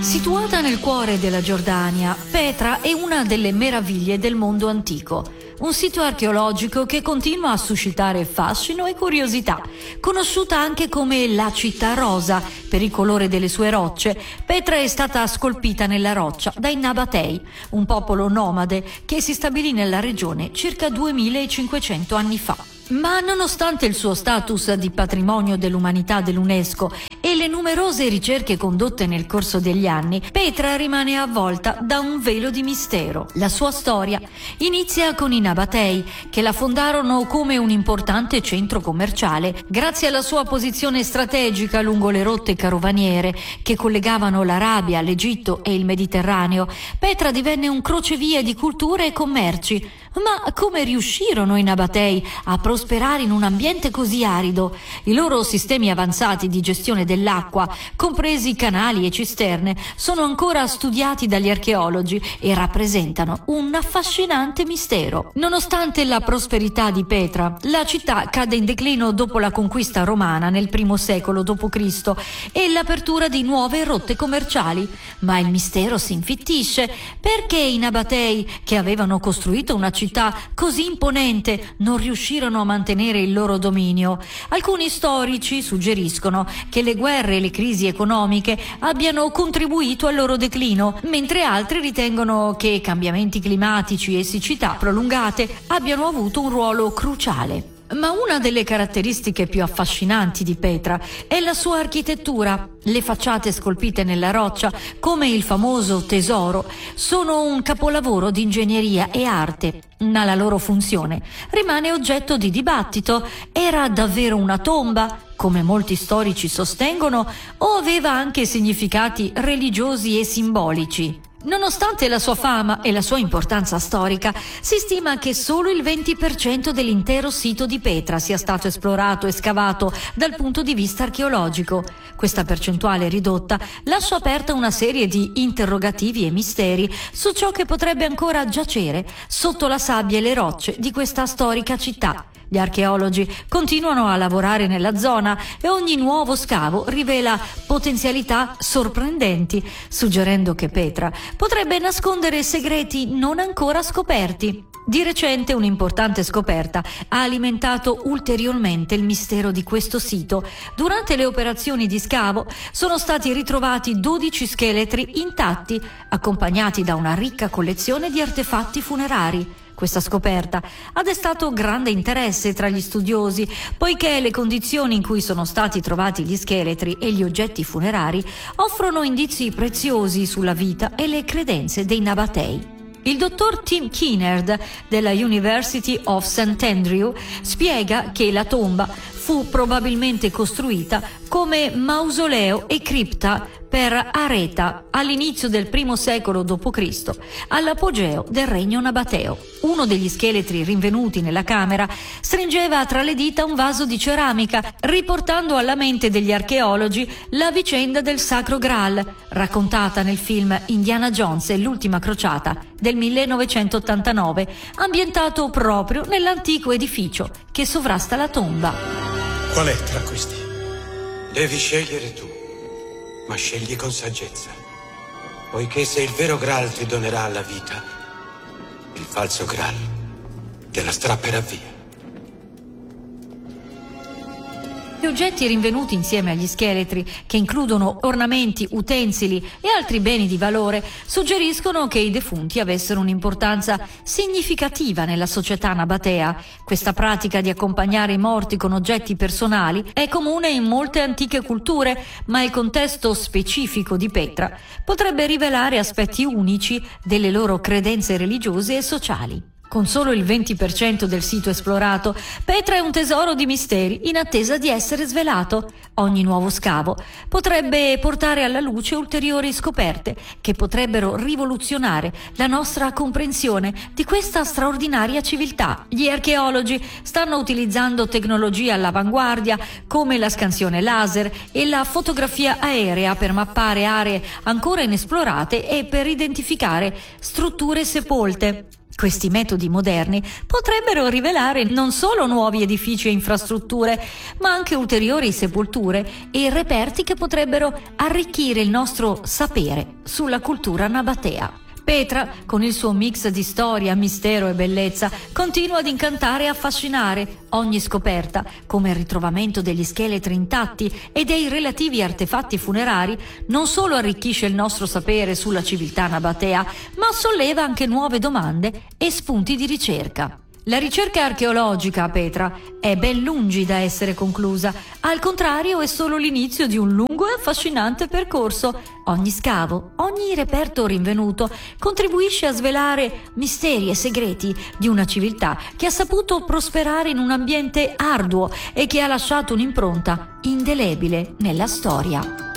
Situata nel cuore della Giordania, Petra è una delle meraviglie del mondo antico. Un sito archeologico che continua a suscitare fascino e curiosità. Conosciuta anche come la città rosa per il colore delle sue rocce, Petra è stata scolpita nella roccia dai Nabatei, un popolo nomade che si stabilì nella regione circa 2500 anni fa. Ma nonostante il suo status di patrimonio dell'umanità dell'UNESCO e le numerose ricerche condotte nel corso degli anni, Petra rimane avvolta da un velo di mistero. La sua storia inizia con i Nabatei, che la fondarono come un importante centro commerciale grazie alla sua posizione strategica lungo le rotte carovaniere che collegavano l'Arabia, l'Egitto e il Mediterraneo. Petra divenne un crocevia di culture e commerci. Ma come riuscirono i Nabatei a prosperare in un ambiente così arido? I loro sistemi avanzati di gestione dell'acqua, compresi canali e cisterne, sono ancora studiati dagli archeologi e rappresentano un affascinante mistero. Nonostante la prosperità di Petra, la città cadde in declino dopo la conquista romana nel I secolo d.C. e l'apertura di nuove rotte commerciali. Ma il mistero si infittisce. Perché i Nabatei, che avevano costruito una città così imponente, non riuscirono a mantenere il loro dominio? Alcuni storici suggeriscono che le guerre e le crisi economiche abbiano contribuito al loro declino, mentre altri ritengono che cambiamenti climatici e siccità prolungate abbiano avuto un ruolo cruciale. Ma una delle caratteristiche più affascinanti di Petra è la sua architettura. Le facciate scolpite nella roccia, come il famoso tesoro, sono un capolavoro di ingegneria e arte, ma la loro funzione rimane oggetto di dibattito. Era davvero una tomba, come molti storici sostengono, o aveva anche significati religiosi e simbolici? Nonostante la sua fama e la sua importanza storica, si stima che solo il 20% dell'intero sito di Petra sia stato esplorato e scavato dal punto di vista archeologico. Questa percentuale ridotta lascia aperta una serie di interrogativi e misteri su ciò che potrebbe ancora giacere sotto la sabbia e le rocce di questa storica città. Gli archeologi continuano a lavorare nella zona e ogni nuovo scavo rivela potenzialità sorprendenti, suggerendo che Petra potrebbe nascondere segreti non ancora scoperti. Di recente un'importante scoperta ha alimentato ulteriormente il mistero di questo sito. Durante le operazioni di scavo sono stati ritrovati 12 scheletri intatti, accompagnati da una ricca collezione di artefatti funerari. Questa scoperta ha destato grande interesse tra gli studiosi, poiché le condizioni in cui sono stati trovati gli scheletri e gli oggetti funerari offrono indizi preziosi sulla vita e le credenze dei Nabatei. Il dottor Tim Kinnaird della University of St. Andrew spiega che la tomba fu probabilmente costruita come mausoleo e cripta per Areta all'inizio del I secolo d.C., all'apogeo del regno nabateo. Uno degli scheletri rinvenuti nella camera stringeva tra le dita un vaso di ceramica, riportando alla mente degli archeologi la vicenda del Sacro Graal, raccontata nel film Indiana Jones e l'ultima crociata del 1989, ambientato proprio nell'antico edificio che sovrasta la tomba. Qual è tra questi? Devi scegliere tu, ma scegli con saggezza, poiché se il vero Graal ti donerà la vita, il falso Graal te la strapperà via. Gli oggetti rinvenuti insieme agli scheletri, che includono ornamenti, utensili e altri beni di valore, suggeriscono che i defunti avessero un'importanza significativa nella società nabatea. Questa pratica di accompagnare i morti con oggetti personali è comune in molte antiche culture, ma il contesto specifico di Petra potrebbe rivelare aspetti unici delle loro credenze religiose e sociali. Con solo il 20% del sito esplorato, Petra è un tesoro di misteri in attesa di essere svelato. Ogni nuovo scavo potrebbe portare alla luce ulteriori scoperte che potrebbero rivoluzionare la nostra comprensione di questa straordinaria civiltà. Gli archeologi stanno utilizzando tecnologie all'avanguardia come la scansione laser e la fotografia aerea per mappare aree ancora inesplorate e per identificare strutture sepolte. Questi metodi moderni potrebbero rivelare non solo nuovi edifici e infrastrutture, ma anche ulteriori sepolture e reperti che potrebbero arricchire il nostro sapere sulla cultura nabatea. Petra, con il suo mix di storia, mistero e bellezza, continua ad incantare e affascinare. Ogni scoperta, come il ritrovamento degli scheletri intatti e dei relativi artefatti funerari, non solo arricchisce il nostro sapere sulla civiltà nabatea, ma solleva anche nuove domande e spunti di ricerca. La ricerca archeologica a Petra è ben lungi da essere conclusa, al contrario è solo l'inizio di un lungo e affascinante percorso. Ogni scavo, ogni reperto rinvenuto contribuisce a svelare misteri e segreti di una civiltà che ha saputo prosperare in un ambiente arduo e che ha lasciato un'impronta indelebile nella storia.